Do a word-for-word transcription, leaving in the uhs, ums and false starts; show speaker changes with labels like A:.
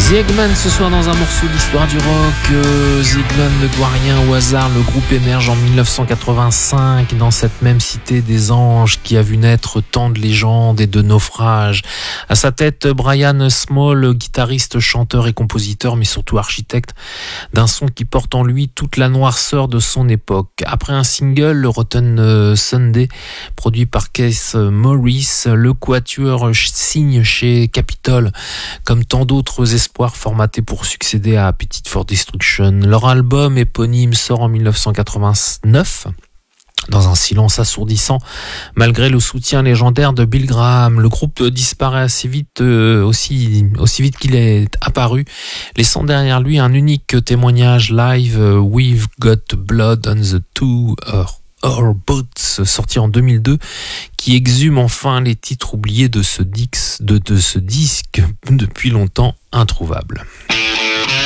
A: The Eggman ce soir dans un morceau d'histoire du rock. euh, The Eggman ne doit rien au hasard. Le groupe émerge en dix-neuf cent quatre-vingt-cinq dans cette même cité des anges qui a vu naître tant de légendes et de naufrages. À sa tête, Brian Small, guitariste, chanteur et compositeur, mais surtout architecte d'un son qui porte en lui toute la noirceur de son époque. Après un single, le Rotten Sunday, produit par Keith Morris, le quatuor signe chez Capitol comme tant d'autres espoirs formatés pour succéder à Appetite for Destruction. Leur album éponyme sort en dix-neuf cent quatre-vingt-neuf. Dans un silence assourdissant, malgré le soutien légendaire de Bill Graham, le groupe disparaît assez vite, euh, aussi, aussi vite qu'il est apparu, laissant derrière lui un unique témoignage live, euh, We've Got Blood on the Two Our, Our Boats, sorti en deux mille deux, qui exhume enfin les titres oubliés de ce, dix, de, de ce disque depuis longtemps introuvable.